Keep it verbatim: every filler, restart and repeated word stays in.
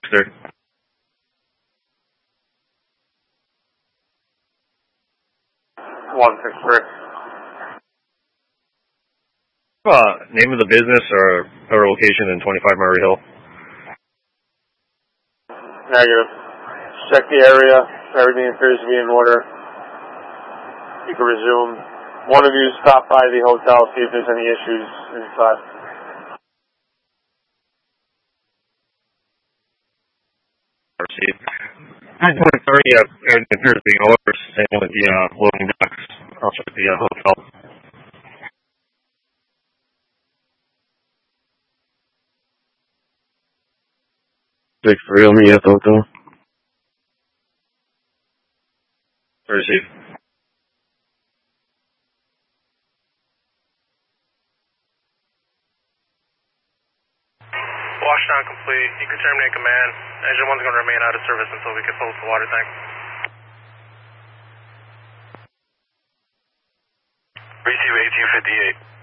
sir. one six three. Uh, name of the business or, or location in twenty-five Murray Hill? Negative. Check the area. Everything appears to be in order. You can resume. One of you stop by the hotel, see if there's any issues inside. Received. nine twenty-three, uh, everything appears to be in order. Same with the uh, loading docks. I'll check the uh, hotel. six three on me at the hotel. Received. Washdown complete. You can terminate command. Engine one's going to remain out of service until we can fill the water tank. Receive eighteen fifty-eight.